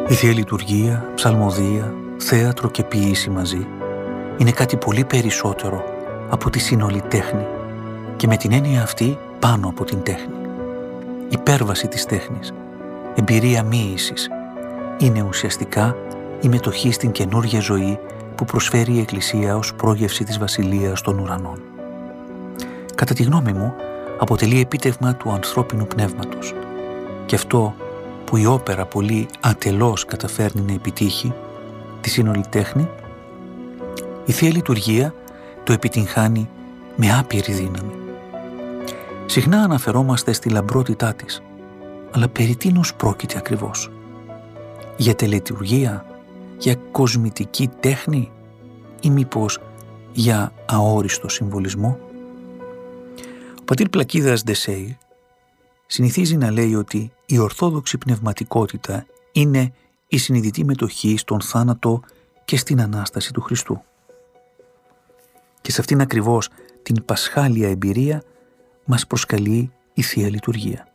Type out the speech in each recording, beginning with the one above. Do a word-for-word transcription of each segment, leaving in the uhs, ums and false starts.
Η Θεία Λειτουργία, ψαλμοδία, θέατρο και ποίηση μαζί είναι κάτι πολύ περισσότερο από τη σύνολη τέχνη και με την έννοια αυτή πάνω από την τέχνη. Υπέρβαση της τέχνης, εμπειρία μοίησης, είναι ουσιαστικά η μετοχή στην καινούργια ζωή που προσφέρει η Εκκλησία ως πρόγευση της Βασιλείας των Ουρανών. Κατά τη γνώμη μου, αποτελεί επίτευγμα του ανθρώπινου πνεύματος και αυτό που η όπερα πολύ ατελώς καταφέρνει να επιτύχει, τη σύνολη τέχνη, η Θεία Λειτουργία το επιτυγχάνει με άπειρη δύναμη. Συχνά αναφερόμαστε στη λαμπρότητά της, αλλά περί τίνος πρόκειται ακριβώς? Για τελετουργία, για κοσμητική τέχνη ή μήπως για αόριστο συμβολισμό? Ο πατήρ Πλακίδας Ντεσέι συνηθίζει να λέει ότι η ορθόδοξη πνευματικότητα είναι η συνειδητή μετοχή στον θάνατο και στην Ανάσταση του Χριστού. Και σε αυτήν ακριβώς την πασχάλια εμπειρία μας προσκαλεί η Θεία Λειτουργία.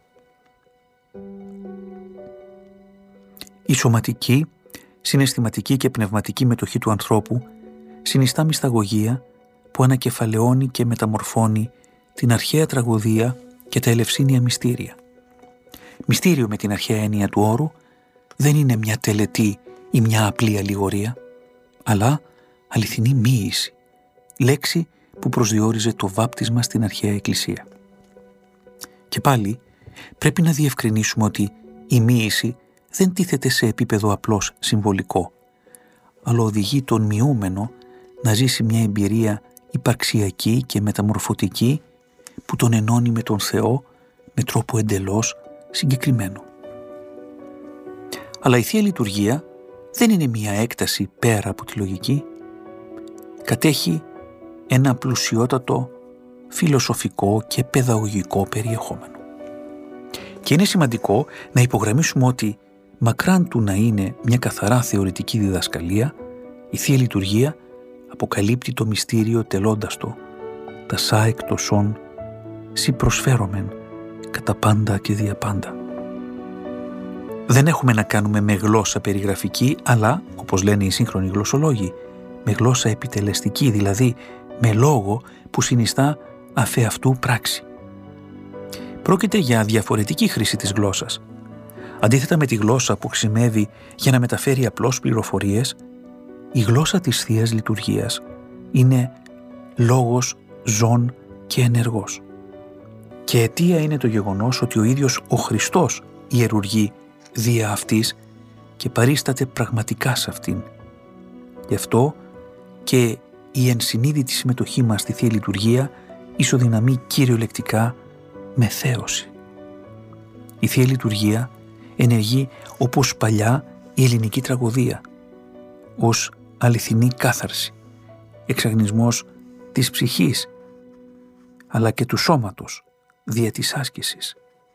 Η σωματική, συναισθηματική και πνευματική μετοχή του ανθρώπου συνιστά μυσταγωγία που ανακεφαλαιώνει και μεταμορφώνει την αρχαία τραγωδία και τα ελευσίνια μυστήρια. Μυστήριο με την αρχαία έννοια του όρου δεν είναι μια τελετή ή μια απλή αλληγορία, αλλά αληθινή μοίηση, λέξη που προσδιορίζε το βάπτισμα στην αρχαία Εκκλησία. Και πάλι πρέπει να διευκρινίσουμε ότι η μοίηση δεν τίθεται σε επίπεδο απλώς συμβολικό, αλλά οδηγεί τον μοιούμενο να ζήσει μια εμπειρία υπαρξιακή και μεταμορφωτική που τον ενώνει με τον Θεό με τρόπο εντελώς συγκεκριμένο. Αλλά η Θεία Λειτουργία δεν είναι μια έκταση πέρα από τη λογική. Κατέχει ένα πλουσιότατο φιλοσοφικό και παιδαγωγικό περιεχόμενο. Και είναι σημαντικό να υπογραμμίσουμε ότι μακράν του να είναι μια καθαρά θεωρητική διδασκαλία, η Θεία Λειτουργία αποκαλύπτει το μυστήριο τελώντας το «τα σα εκτοσών σοι προσφέρομεν κατά πάντα και δια πάντα». Δεν έχουμε να κάνουμε με γλώσσα περιγραφική, αλλά, όπως λένε οι σύγχρονοι γλωσσολόγοι, με γλώσσα επιτελεστική, δηλαδή με λόγο που συνιστά αφεαυτού πράξη. Πρόκειται για διαφορετική χρήση της γλώσσας. Αντίθετα με τη γλώσσα που χρησιμεύει για να μεταφέρει απλώς πληροφορίες, η γλώσσα της Θείας Λειτουργίας είναι λόγος ζών και ενεργός. Και αιτία είναι το γεγονός ότι ο ίδιος ο Χριστός ιερουργεί δια αυτής και παρίσταται πραγματικά σε αυτήν. Γι' αυτό και η ενσυνείδητη συμμετοχή μας στη Θεία Λειτουργία ισοδυναμεί κυριολεκτικά με θέωση. Η Θεία Λειτουργία ενεργεί όπως παλιά η ελληνική τραγωδία, ως αληθινή κάθαρση, εξαγνισμός της ψυχής, αλλά και του σώματος, δια της άσκησης.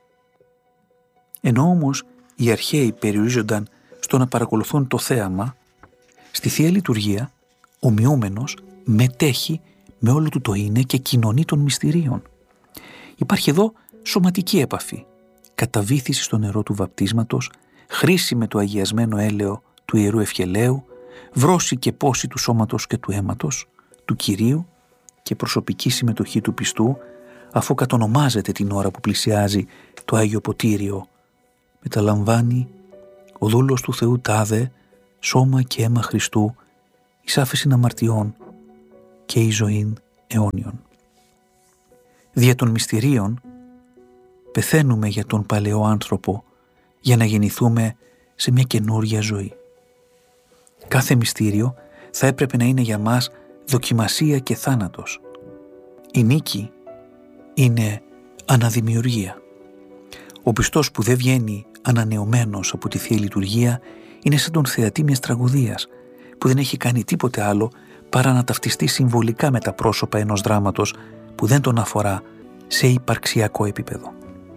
Ενώ όμως οι αρχαίοι περιορίζονταν στο να παρακολουθούν το θέαμα, στη Θεία Λειτουργία ο μοιούμενος μετέχει με όλο του το είναι και κοινωνεί των μυστηρίων. Υπάρχει εδώ σωματική επαφή, καταβήθηση στο νερό του βαπτίσματος, χρήση με το αγιασμένο έλαιο του Ιερού Ευχελαίου, βρώση και πόση του σώματος και του αίματος, του Κυρίου και προσωπική συμμετοχή του πιστού, αφού κατονομάζεται την ώρα που πλησιάζει το Άγιο Ποτήριο. Μεταλαμβάνει ο δούλος του Θεού τάδε σώμα και αίμα Χριστού εις άφεσιν αμαρτιών και η ζωήν αιώνιον. Δια των μυστηρίων πεθαίνουμε για τον παλαιό άνθρωπο για να γεννηθούμε σε μια καινούρια ζωή. Κάθε μυστήριο θα έπρεπε να είναι για μας δοκιμασία και θάνατος. Η νίκη είναι αναδημιουργία. Ο πιστός που δεν βγαίνει ανανεωμένος από τη Θεία Λειτουργία είναι σαν τον θεατή μιας τραγωδίας που δεν έχει κάνει τίποτε άλλο παρά να ταυτιστεί συμβολικά με τα πρόσωπα ενός δράματος που δεν τον αφορά σε υπαρξιακό επίπεδο.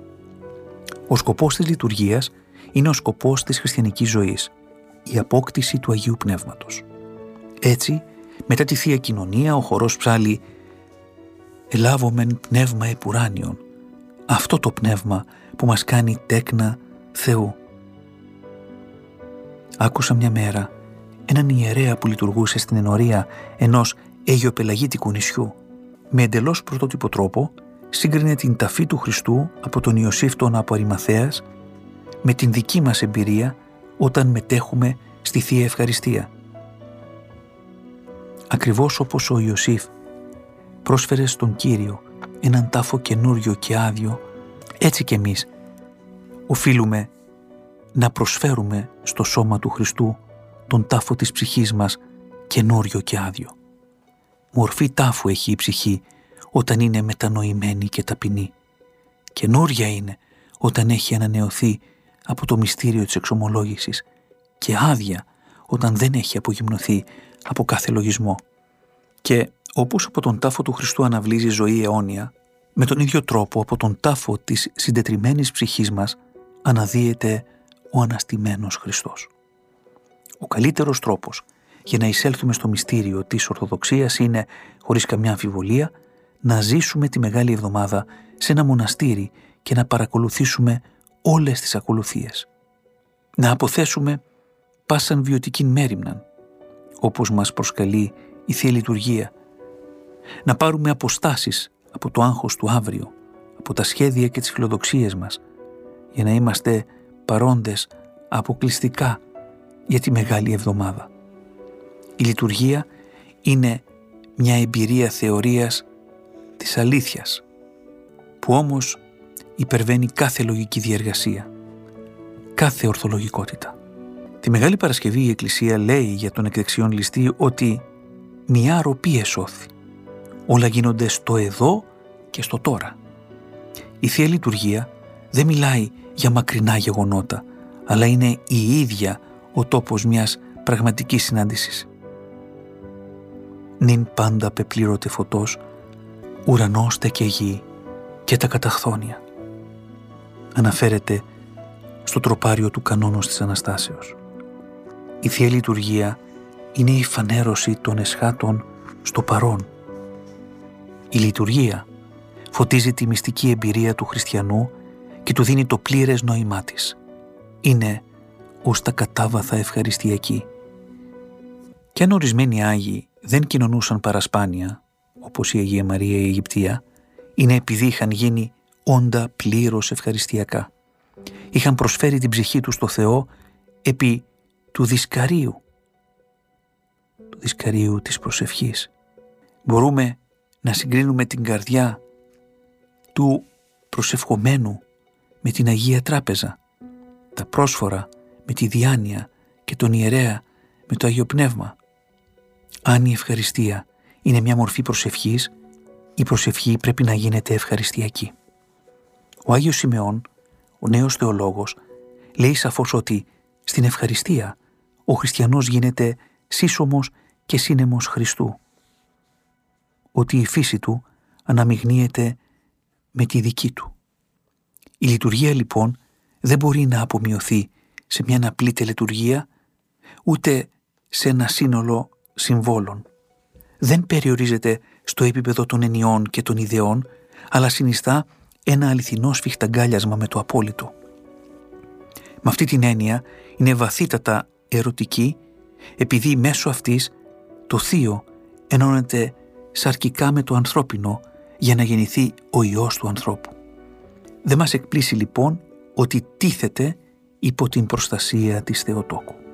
Ο σκοπός της λειτουργίας είναι ο σκοπός της χριστιανικής ζωής, η απόκτηση του Αγίου Πνεύματος. Έτσι, μετά τη Θεία Κοινωνία, ο χορός ψάλλει «Ελάβομεν πνεύμα επουράνιον», αυτό το πνεύμα που μας κάνει τέκνα Θεού. Άκουσα μια μέρα έναν ιερέα που λειτουργούσε στην ενορία ενός αιγιοπελαγίτικου νησιού. Με εντελώς πρωτότυπο τρόπο σύγκρινε την ταφή του Χριστού από τον Ιωσήφ τον από Αριμαθαίας με την δική μας εμπειρία όταν μετέχουμε στη Θεία Ευχαριστία. Ακριβώς όπως ο Ιωσήφ πρόσφερε στον Κύριο έναν τάφο καινούριο και άδειο, έτσι κι εμείς οφείλουμε να προσφέρουμε στο σώμα του Χριστού τον τάφο της ψυχής μας καινούριο και άδειο. Μορφή τάφου έχει η ψυχή όταν είναι μετανοημένη και ταπεινή. Καινούρια είναι όταν έχει ανανεωθεί από το μυστήριο της εξομολόγησης και άδεια όταν δεν έχει απογυμνωθεί από κάθε λογισμό. Και όπως από τον τάφο του Χριστού αναβλύζει ζωή αιώνια, με τον ίδιο τρόπο από τον τάφο της συντετριμμένης ψυχής μας αναδύεται ο αναστημένος Χριστός. Ο καλύτερος τρόπος για να εισέλθουμε στο μυστήριο της Ορθοδοξίας είναι, χωρίς καμιά αμφιβολία, να ζήσουμε τη Μεγάλη Εβδομάδα σε ένα μοναστήρι και να παρακολουθήσουμε όλες τις ακολουθίες. Να αποθέσουμε πάσαν βιωτικήν μέριμναν, όπως μας προσκαλεί η Θεία Λειτουργία. Να πάρουμε αποστάσεις από το άγχος του αύριο, από τα σχέδια και τις φιλοδοξίες μας, για να είμαστε παρόντες αποκλειστικά για τη Μεγάλη Εβδομάδα. Η λειτουργία είναι μια εμπειρία θεωρίας της αλήθειας, που όμως υπερβαίνει κάθε λογική διεργασία, κάθε ορθολογικότητα. Τη Μεγάλη Παρασκευή η Εκκλησία λέει για τον εκ δεξιών ληστή ότι «μια αροπή εσώθη». Όλα γίνονται στο εδώ και στο τώρα. Η Θεία Λειτουργία δεν μιλάει για μακρινά γεγονότα, αλλά είναι η ίδια ο τόπος μιας πραγματικής συνάντησης. «Νυν πάντα πεπλήρωτε φωτός, ουρανός τε και γη και τα καταχθόνια», αναφέρεται στο τροπάριο του κανόνος της Αναστάσεως. Η Θεία Λειτουργία είναι η φανέρωση των εσχάτων στο παρόν. Η λειτουργία φωτίζει τη μυστική εμπειρία του χριστιανού και του δίνει το πλήρες νόημά της. Είναι ως τα κατάβαθα ευχαριστιακή. Κι αν ορισμένοι Άγιοι δεν κοινωνούσαν παρασπάνια, όπως η Αγία Μαρία η Αιγυπτία, είναι επειδή είχαν γίνει όντα πλήρως ευχαριστιακά. Είχαν προσφέρει την ψυχή τους στο Θεό επί του δισκαρίου, του δισκαρίου της προσευχής. Μπορούμε να συγκρίνουμε την καρδιά του προσευχομένου με την Αγία Τράπεζα, τα πρόσφορα με τη διάνοια και τον ιερέα με το Άγιο Πνεύμα. Αν η ευχαριστία είναι μια μορφή προσευχής, η προσευχή πρέπει να γίνεται ευχαριστιακή. Ο Άγιος Σιμεών, ο νέος θεολόγος, λέει σαφώς ότι στην ευχαριστία ο χριστιανός γίνεται σύσσωμος και σύνεμος Χριστού, ότι η φύση του αναμειγνύεται με τη δική του. Η λειτουργία λοιπόν δεν μπορεί να απομειωθεί σε μια απλή τελετουργία, ούτε σε ένα σύνολο συμβόλων. Δεν περιορίζεται στο επίπεδο των ενιών και των ιδεών, αλλά συνιστά ένα αληθινό σφιχταγκάλιασμα με το απόλυτο. Με αυτή την έννοια είναι βαθύτατα ερωτική, επειδή μέσω αυτής το θείο ενώνεται σαρκικά με το ανθρώπινο για να γεννηθεί ο Υιός του ανθρώπου. Δεν μας εκπλήσει λοιπόν ότι τίθεται υπό την προστασία της Θεοτόκου.